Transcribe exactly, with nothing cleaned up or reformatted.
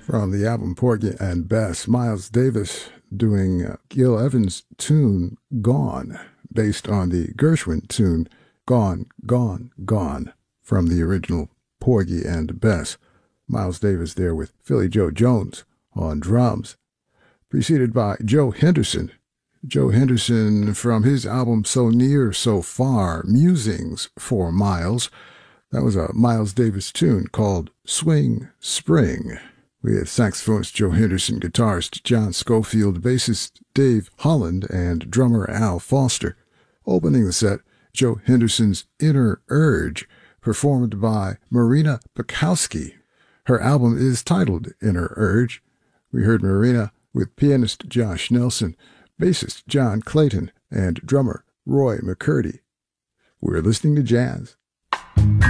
From the album Porgy and Bess, Miles Davis doing uh, Gil Evans' tune Gone, based on the Gershwin tune Gone, Gone, Gone, from the original Porgy and Bess. Miles Davis there with Philly Joe Jones on drums, preceded by Joe Henderson. Joe Henderson from his album So Near, So Far, Musings for Miles. That was a Miles Davis tune called Swing Spring, with saxophonist Joe Henderson, guitarist John Schofield, bassist Dave Holland, and drummer Al Foster. Opening the set, Joe Henderson's Inner Urge, performed by Marina Bukowski. Her album is titled Inner Urge. We heard Marina with pianist Josh Nelson, bassist John Clayton, and drummer Roy McCurdy. We're listening to jazz.